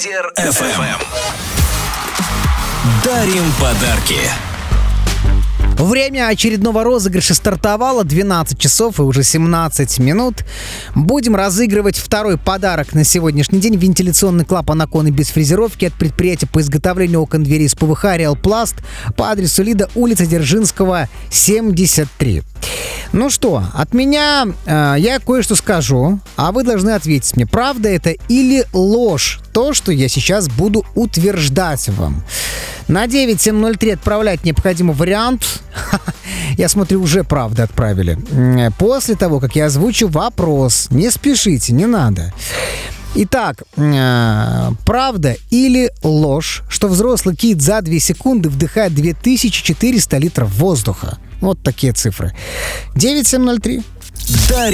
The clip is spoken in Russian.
FM. Дарим подарки. Время очередного розыгрыша стартовало, 12 часов и уже 17 минут. Будем разыгрывать второй подарок на сегодняшний день. Вентиляционный клапан окон без фрезеровки от предприятия по изготовлению окон дверей из ПВХ «Реалпласт» по адресу Лида, улица Дзержинского, 73. Ну что, от меня я кое-что скажу, а вы должны ответить мне, правда это или ложь, то, что я сейчас буду утверждать вам. На 9703 отправлять необходимый вариант. Я смотрю, уже правда отправили. После того, как я озвучу вопрос. Не спешите, не надо. Итак, правда или ложь, что взрослый кит за 2 секунды вдыхает 2400 литров воздуха? Вот такие цифры. 9703.